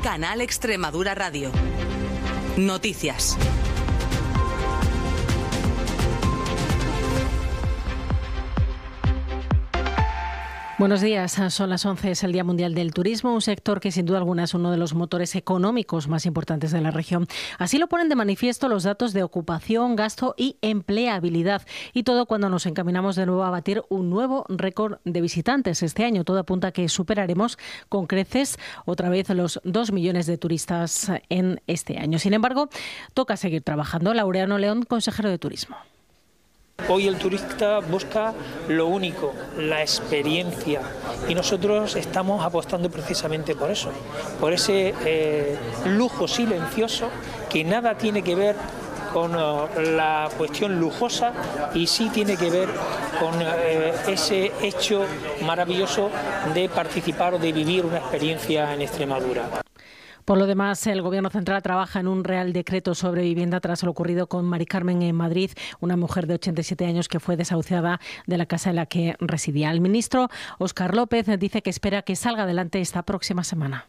Canal Extremadura Radio. Noticias. Buenos días, son las 11, es el Día Mundial del Turismo, un sector que sin duda alguna es uno de los motores económicos más importantes de la región. Así lo ponen de manifiesto los datos de ocupación, gasto y empleabilidad. Y todo cuando nos encaminamos de nuevo a batir un nuevo récord de visitantes este año. Todo apunta a que superaremos con creces otra vez los 2 millones de turistas en este año. Sin embargo, toca seguir trabajando. Laureano León, consejero de Turismo. Hoy el turista busca lo único, la experiencia, y nosotros estamos apostando precisamente por eso, por ese lujo silencioso que nada tiene que ver con la cuestión lujosa y sí tiene que ver con ese hecho maravilloso de participar o de vivir una experiencia en Extremadura. Por lo demás, el Gobierno central trabaja en un Real Decreto sobre vivienda tras lo ocurrido con Mari Carmen en Madrid, una mujer de 87 años que fue desahuciada de la casa en la que residía. El ministro Óscar López dice que espera que salga adelante esta próxima semana.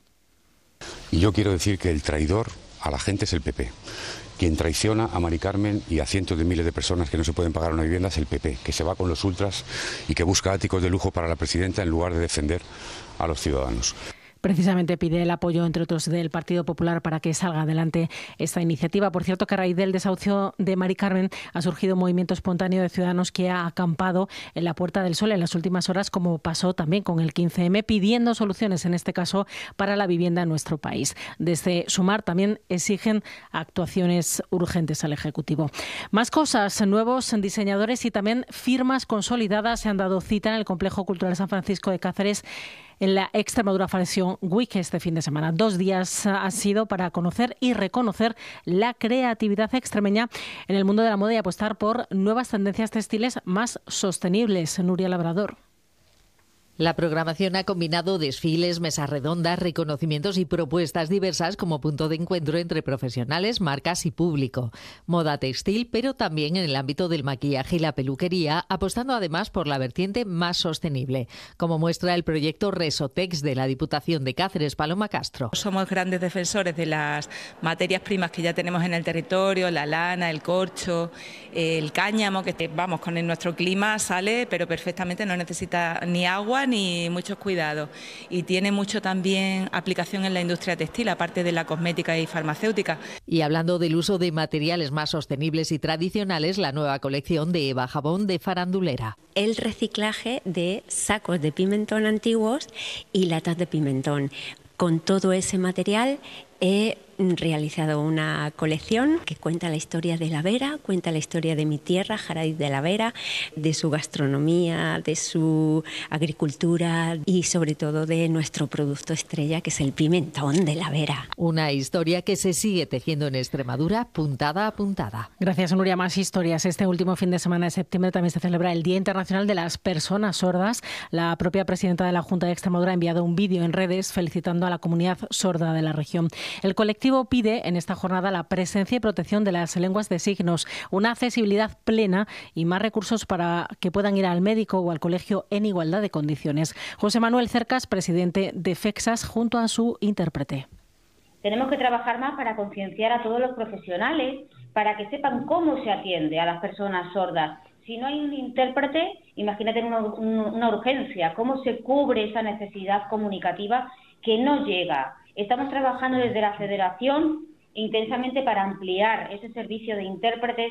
Y yo quiero decir que el traidor a la gente es el PP. Quien traiciona a Mari Carmen y a cientos de miles de personas que no se pueden pagar una vivienda es el PP, que se va con los ultras y que busca áticos de lujo para la presidenta en lugar de defender a los ciudadanos. Precisamente pide el apoyo, entre otros, del Partido Popular para que salga adelante esta iniciativa. Por cierto, que a raíz del desahucio de Mari Carmen ha surgido un movimiento espontáneo de ciudadanos que ha acampado en la Puerta del Sol en las últimas horas, como pasó también con el 15M, pidiendo soluciones, en este caso, para la vivienda en nuestro país. Desde Sumar también exigen actuaciones urgentes al Ejecutivo. Más cosas, nuevos diseñadores y también firmas consolidadas se han dado cita en el Complejo Cultural San Francisco de Cáceres en la Extremadura Fashion Week este fin de semana. 2 días ha sido para conocer y reconocer la creatividad extremeña en el mundo de la moda y apostar por nuevas tendencias textiles más sostenibles. Nuria Labrador. La programación ha combinado desfiles, mesas redondas, reconocimientos y propuestas diversas como punto de encuentro entre profesionales, marcas y público. Moda textil, pero también en el ámbito del maquillaje y la peluquería, apostando además por la vertiente más sostenible, como muestra el proyecto Resotex de la Diputación de Cáceres. Paloma Castro. Somos grandes defensores de las materias primas que ya tenemos en el territorio, la lana, el corcho, el cáñamo, que vamos, con nuestro clima sale, pero perfectamente, no necesita ni agua ni muchos cuidados, y tiene mucho también aplicación en la industria textil, aparte de la cosmética y farmacéutica. Y hablando del uso de materiales más sostenibles y tradicionales, la nueva colección de Eva Jabón de Farandulera. El reciclaje de sacos de pimentón antiguos y latas de pimentón. Con todo ese material he realizado una colección que cuenta la historia de la Vera, cuenta la historia de mi tierra, Jaraíz de la Vera, de su gastronomía, de su agricultura y sobre todo de nuestro producto estrella, que es el pimentón de la Vera. Una historia que se sigue tejiendo en Extremadura, puntada a puntada. Gracias, Nuria. Más historias. Este último fin de semana de septiembre también se celebra el Día Internacional de las Personas Sordas. La propia presidenta de la Junta de Extremadura ha enviado un vídeo en redes felicitando a la comunidad sorda de la región. El colectivo pide en esta jornada la presencia y protección de las lenguas de signos, una accesibilidad plena y más recursos para que puedan ir al médico o al colegio en igualdad de condiciones. José Manuel Cercas, presidente de FEXAS, junto a su intérprete. Tenemos que trabajar más para concienciar a todos los profesionales, para que sepan cómo se atiende a las personas sordas. Si no hay un intérprete, imagínate una urgencia, cómo se cubre esa necesidad comunicativa que no llega. Estamos trabajando desde la Federación intensamente para ampliar ese servicio de intérpretes.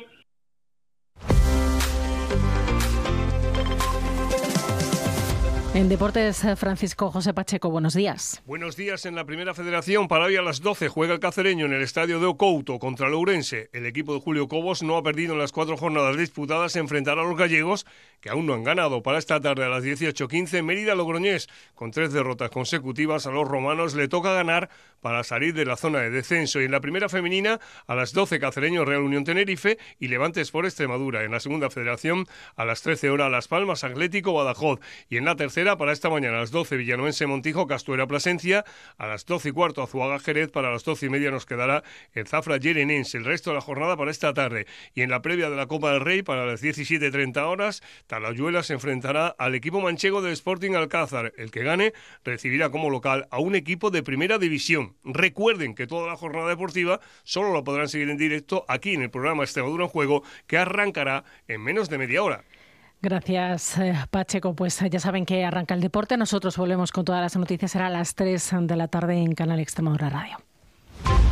En Deportes, Francisco José Pacheco, buenos días. Buenos días. En la Primera Federación, para hoy a las 12 juega el Cacereño en el estadio de Ocouto contra el Ourense. El equipo de Julio Cobos no ha perdido en las 4 jornadas disputadas. Se enfrentará a los gallegos, que aún no han ganado. Para esta tarde a las 18:15, Mérida-Logroñés. Con 3 derrotas consecutivas, a los romanos le toca ganar para salir de la zona de descenso. Y en la Primera Femenina, a las 12, Cacereño Real Unión Tenerife y Levante Sport Extremadura. En la Segunda Federación, a las 13 horas, Las Palmas Atlético Badajoz. Y en la tercera, cartelera para esta mañana. A las 12 Villanovense Montijo, Castuera Plasencia. A las 12:15 Azuaga Jerez. Para las 12:30 nos quedará el Zafra Llenense. El resto de la jornada para esta tarde. Y en la previa de la Copa del Rey, para las 17:30 horas, Talayuela se enfrentará al equipo manchego del Sporting Alcázar. El que gane recibirá como local a un equipo de primera división. Recuerden que toda la jornada deportiva solo la podrán seguir en directo aquí en el programa Extremadura en Juego, que arrancará en menos de media hora. Gracias, Pacheco. Pues ya saben que arranca el deporte. Nosotros volvemos con todas las noticias. Será a las 3 de la tarde en Canal Extremadura Radio.